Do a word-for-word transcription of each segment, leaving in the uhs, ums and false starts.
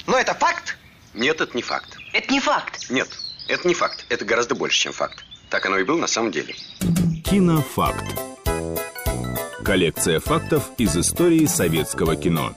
Но это факт? Нет, это не факт. Это не факт? Нет, это не факт. Это гораздо больше, чем факт. Так оно и было на самом деле. Кинофакт. Коллекция фактов из истории советского кино.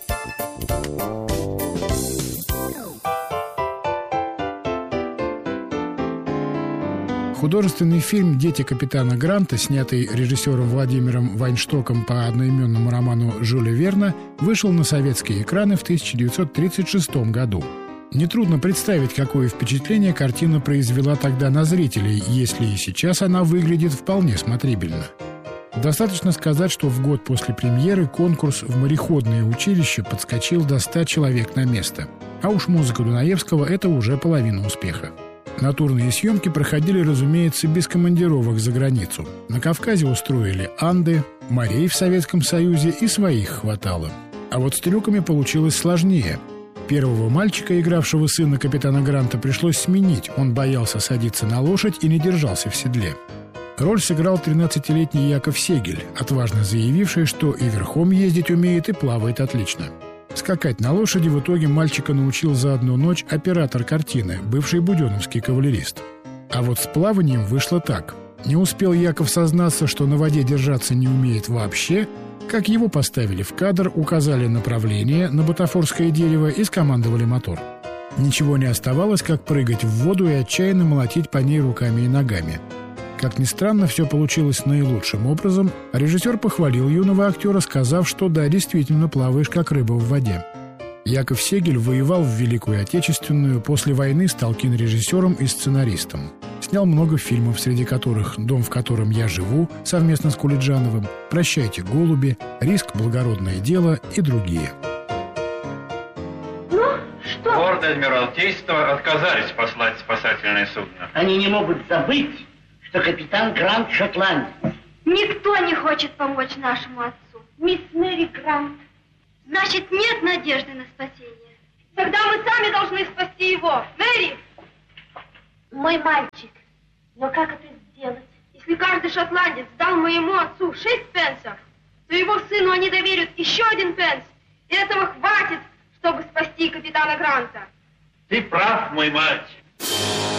Художественный фильм «Дети капитана Гранта», снятый режиссером Владимиром Вайнштоком по одноименному роману Жюля Верна, вышел на советские экраны в тысяча девятьсот тридцать шестом году. Нетрудно представить, какое впечатление картина произвела тогда на зрителей, если и сейчас она выглядит вполне смотрибельно. Достаточно сказать, что в год после премьеры конкурс в мореходное училище подскочил до ста человек на место. А уж музыка Дунаевского – это уже половина успеха. Натурные съемки проходили, разумеется, без командировок за границу. На Кавказе устроили Анды, морей в Советском Союзе и своих хватало. А вот с трюками получилось сложнее. Первого мальчика, игравшего сына капитана Гранта, пришлось сменить. Он боялся садиться на лошадь и не держался в седле. Роль сыграл тринадцатилетний Яков Сегель, отважно заявивший, что и верхом ездить умеет, и плавает отлично. Скакать на лошади в итоге мальчика научил за одну ночь оператор картины, бывший буденовский кавалерист. А вот с плаванием вышло так. Не успел Яков сознаться, что на воде держаться не умеет вообще, как его поставили в кадр, указали направление на бутафорское дерево и скомандовали мотор. Ничего не оставалось, как прыгать в воду и отчаянно молотить по ней руками и ногами. Как ни странно, все получилось наилучшим образом, а режиссер похвалил юного актера, сказав, что да, действительно плаваешь как рыба в воде. Яков Сегель воевал в Великую Отечественную, после войны стал кинорежиссером и сценаристом. Снял много фильмов, среди которых «Дом, в котором я живу» совместно с Кулиджановым, «Прощайте, голуби», «Риск, благородное дело» и другие. Ну, что? Лорд Адмиралтейства отказались послать спасательное судно. Они не могут забыть, что капитан Грант шотландец. Никто не хочет помочь нашему отцу. Мисс Мэри Грант. Значит, нет надежды на спасение. Тогда мы сами должны спасти его. Мэри! Мой мальчик. Но как это сделать? Если каждый шотландец дал моему отцу шесть пенсов, то его сыну они доверят еще один пенс. И этого хватит, чтобы спасти капитана Гранта. Ты прав, мой мальчик.